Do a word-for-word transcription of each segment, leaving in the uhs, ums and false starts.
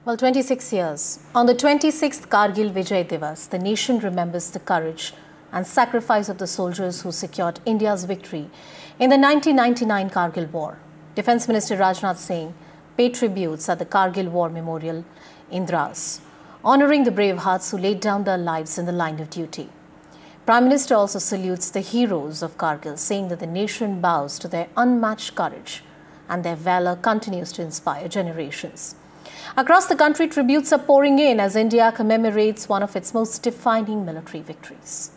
Well, twenty-six years. On the twenty-sixth Kargil Vijay Divas, the nation remembers the courage and sacrifice of the soldiers who secured India's victory in the nineteen ninety-nine Kargil War. Defence Minister Rajnath Singh paid tributes at the Kargil War Memorial in Dras, honouring the brave hearts who laid down their lives in the line of duty. Prime Minister also salutes the heroes of Kargil, saying that the nation bows to their unmatched courage and their valour continues to inspire generations. Across the country, tributes are pouring in as India commemorates one of its most defining military victories.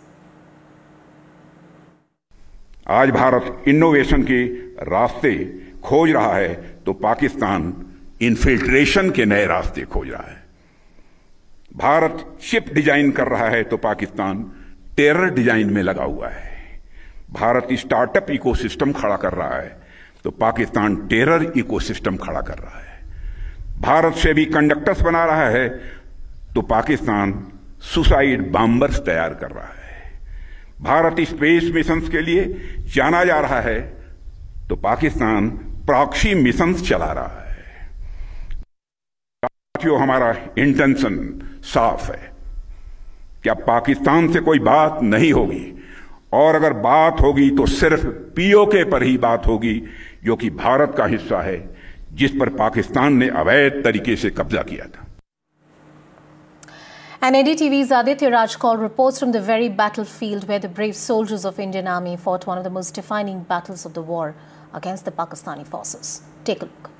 आज Bharat innovation के रास्ते खोज रहा है तो Pakistan infiltration के नए रास्ते खोज रहा है। भारत शिप डिजाइन कर रहा है तो पाकिस्तान टेरर डिजाइन में लगा हुआ है। भारत स्टार्टअप इकोसिस्टम खड़ा कर रहा है तो पाकिस्तान टेरर इकोसिस्टम खड़ा कर रहा है। भारत से भी कंडक्टर्स बना रहा है तो पाकिस्तान सुसाइड बॉम्बर्स तैयार कर रहा है। भारत स्पेस मिशंस के लिए जाना जा रहा है तो पाकिस्तान प्रॉक्सी मिशंस चला रहा है। साथियों, हमारा इंटेंशन साफ है कि अब पाकिस्तान से कोई बात नहीं होगी और अगर बात होगी तो सिर्फ पीओके पर ही बात होगी, जो कि भारत का हिस्सा है, जिस पर पाकिस्तान ने अवैध तरीके से कब्जा किया था। And N D T V's Aditya Rajkol reports from the very battlefield where the brave soldiers of Indian Army fought one of the most defining battles of the war against the Pakistani forces. Take a look.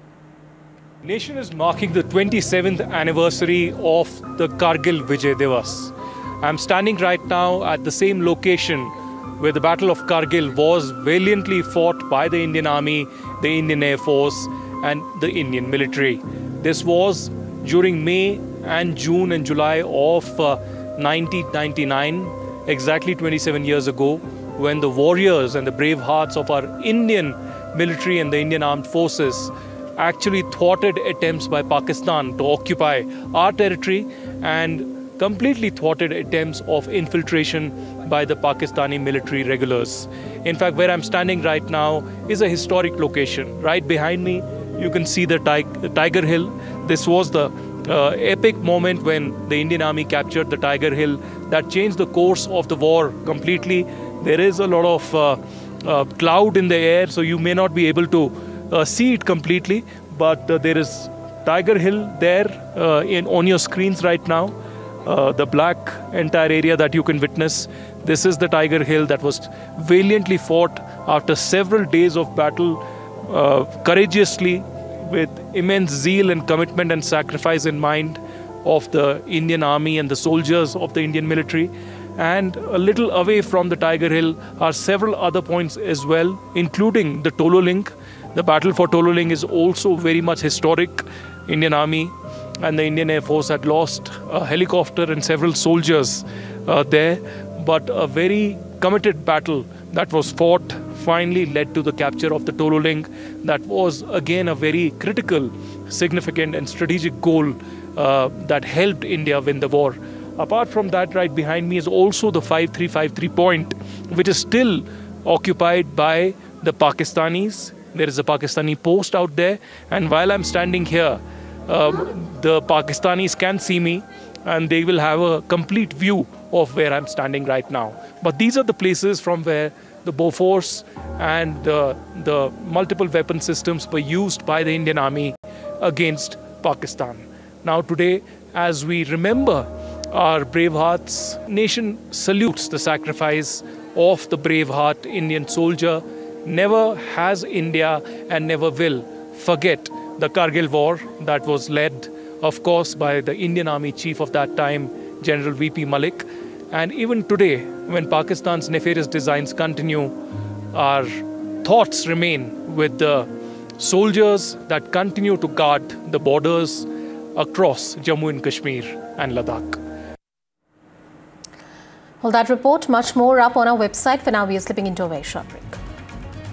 The nation is marking the twenty-seventh anniversary of the Kargil Vijay Divas. I'm standing right now at the same location where the Battle of Kargil was valiantly fought by the Indian Army, the Indian Air Force and the Indian military. This was during May and June and July of uh, nineteen ninety-nine, exactly twenty-seven years ago, when the warriors and the brave hearts of our Indian military and the Indian armed forces actually thwarted attempts by Pakistan to occupy our territory and completely thwarted attempts of infiltration by the Pakistani military regulars. In fact, where I'm standing right now is a historic location. Right behind me, you can see the, tig the Tiger Hill. This was the uh, epic moment when the Indian Army captured the Tiger Hill that changed the course of the war completely. There is a lot of uh, uh, cloud in the air, so you may not be able to uh, see it completely, but uh, there is Tiger Hill there uh, in, on your screens right now. Uh, the black entire area that you can witness. This is the Tiger Hill that was valiantly fought after several days of battle, uh, courageously, with immense zeal and commitment and sacrifice in mind of the Indian Army and the soldiers of the Indian military. And a little away from the Tiger Hill are several other points as well, including the Tololing. The battle for Tololing is also very much historic. Indian Army and the Indian Air Force had lost a helicopter and several soldiers uh, there, but a very committed battle that was fought finally led to the capture of the Tololing. That was again a very critical, significant and strategic goal uh, that helped India win the war. Apart from that, right behind me is also the five three five three point, which is still occupied by the Pakistanis. There is a Pakistani post out there, and while I'm standing here, Um, the Pakistanis can see me and they will have a complete view of where I'm standing right now. But these are the places from where the Bofors and the, the multiple weapon systems were used by the Indian Army against Pakistan. Now today, as we remember our brave hearts, nation salutes the sacrifice of the brave heart Indian soldier. Never has India and never will forget the Kargil War that was led, of course, by the Indian Army chief of that time, General V P Malik. And even today, when Pakistan's nefarious designs continue, our thoughts remain with the soldiers that continue to guard the borders across Jammu and Kashmir and Ladakh. Well, that report, much more up on our website. For now, we are slipping into a very short break.